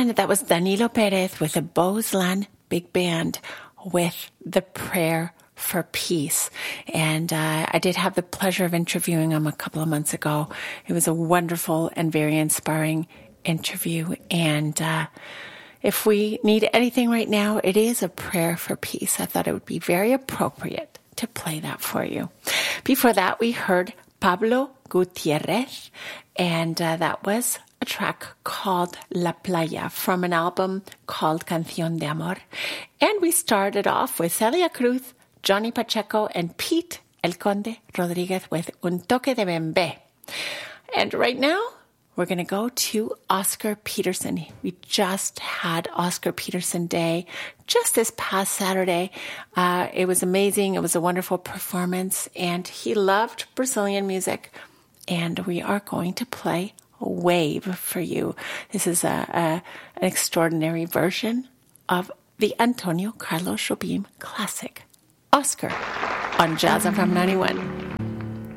And that was Danilo Perez with the Bozlan Big Band with The Prayer for Peace. And I did have the pleasure of interviewing him a couple of months ago. It was a wonderful and very inspiring interview. And if we need anything right now, it is a prayer for peace. I thought it would be very appropriate to play that for you. Before that, we heard Pablo Gutierrez, and that was a track called La Playa from an album called Canción de Amor. And we started off with Celia Cruz, Johnny Pacheco, and Pete El Conde Rodriguez with Un Toque de Bembe. And right now, we're going to go to Oscar Peterson. We just had Oscar Peterson Day just this past Saturday. It was amazing. It was a wonderful performance, and he loved Brazilian music. And we are going to play Wave for you. This is an extraordinary version of the Antonio Carlos Jobim classic, Oscar, on Jazz FM 91.